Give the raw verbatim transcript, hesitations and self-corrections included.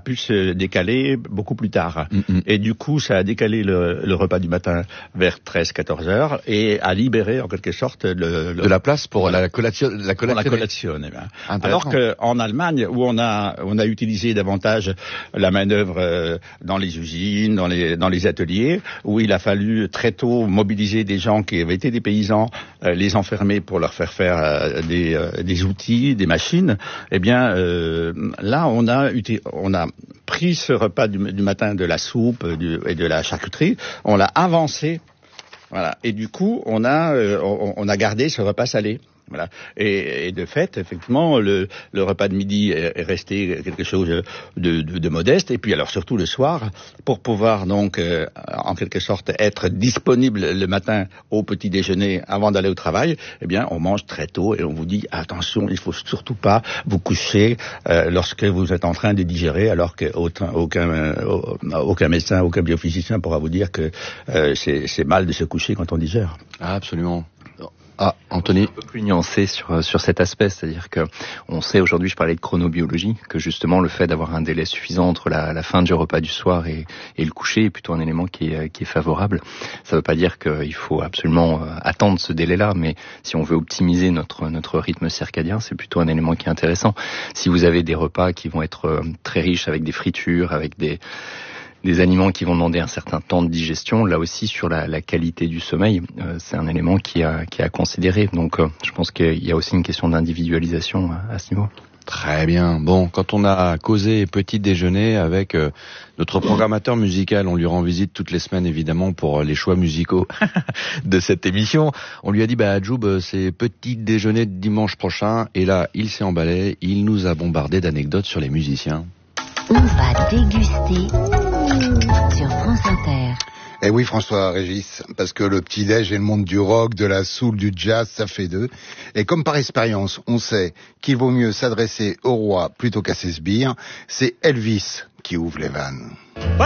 pu se décaler beaucoup plus tard. Mm-hmm. Et du coup, ça a décalé le, le repas du matin vers treize quatorze heures et a libéré en quelque sorte le, le de la place pour la collation, la pour la collation. collation. Alors qu'en Allemagne, où on a on a utilisé davantage la main-d'œuvre euh, dans les usines, dans les dans les ateliers, où il a fallu très tôt mobiliser des gens qui avaient été des paysans, euh, les enfermer pour leur faire faire euh, des euh, des outils, des machines. Eh bien, euh, là, on a on a pris ce repas du, du matin de la soupe du, et de la charcuterie, on l'a avancé, voilà. Et du coup, on a euh, on, on a gardé ce repas salé. Voilà. Et, et de fait, effectivement, le, le repas de midi est, est resté quelque chose de, de, de modeste. Et puis alors surtout le soir, pour pouvoir donc euh, en quelque sorte être disponible le matin au petit déjeuner avant d'aller au travail, eh bien on mange très tôt et on vous dit attention, il faut surtout pas vous coucher euh, lorsque vous êtes en train de digérer, alors qu'aucun aucun, euh, aucun médecin, aucun biophysicien pourra vous dire que euh, c'est, c'est mal de se coucher quand on digère. Ah, absolument. Ah, Anthony. Un peu plus nuancé sur sur cet aspect, c'est-à-dire que on sait aujourd'hui, je parlais de chronobiologie, que justement le fait d'avoir un délai suffisant entre la, la fin du repas du soir et, et le coucher est plutôt un élément qui est qui est favorable. Ça ne veut pas dire qu'il faut absolument attendre ce délai-là, mais si on veut optimiser notre notre rythme circadien, c'est plutôt un élément qui est intéressant. Si vous avez des repas qui vont être très riches avec des fritures, avec des des aliments qui vont demander un certain temps de digestion, là aussi sur la, la qualité du sommeil, euh, c'est un élément qui a, qui a à considérer. Donc euh, je pense qu'il y a aussi une question d'individualisation à, à ce niveau. Très bien. Bon, quand on a causé petit déjeuner avec euh, notre programmateur musical, on lui rend visite toutes les semaines évidemment pour les choix musicaux de cette émission. On lui a dit, bah Adjoub, c'est petit déjeuner de dimanche prochain. Et là, il s'est emballé, il nous a bombardé d'anecdotes sur les musiciens. On va déguster sur France Inter. Eh oui, François-Régis, parce que le petit-déj et le monde du rock, de la soul, du jazz, ça fait deux. Et comme par expérience, on sait qu'il vaut mieux s'adresser au roi plutôt qu'à ses sbires, c'est Elvis qui ouvre les vannes.